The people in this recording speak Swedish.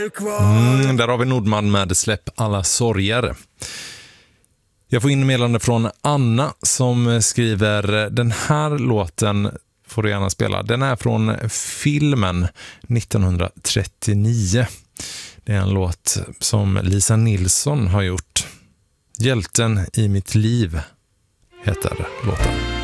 Där har vi Nordman med Släpp alla sorger. Jag får in meddelande från Anna som skriver: den här låten får du gärna spela. Den är från filmen 1939. Det är en låt som Lisa Nilsson har gjort. Hjälten i mitt liv heter låten.